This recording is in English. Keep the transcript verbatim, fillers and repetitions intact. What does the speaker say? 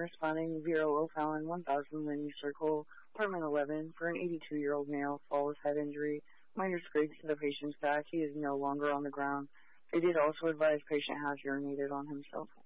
responding Vero O'Fallon, one thousand Linney Circle, apartment eleven, for an eighty-two-year-old male, fall with head injury, minor scrapes to the patient's back. He is no longer on the ground. They did also advise patient has urinated on himself.